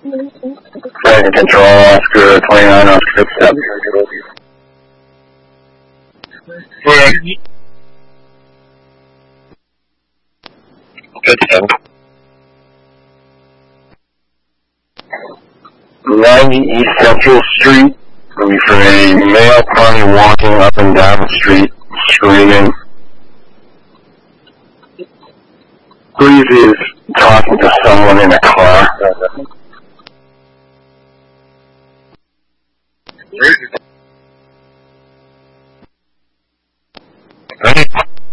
Flight Control, Oscar 29, Oscar 7. Good 7. 90 East Central Street. Will be for a male pony walking up and down the street, screaming. Believe he is talking to someone in a car. Ready?